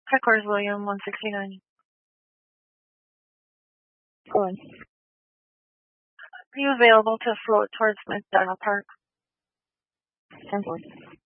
Headquarters William 169. Go on. Are you available to float towards Smith Dino Park? 10-4.